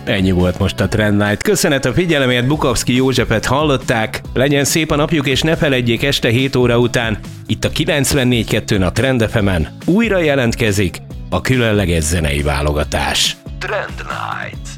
Ennyi volt most a Trend Night. Köszönet a figyelemért, Bukowski Józsefet hallották. Legyen szép a napjuk, és ne feledjék, este 7 óra után itt a 94.2-n a Trend FM-en újra jelentkezik a különleges zenei válogatás. Trend Night.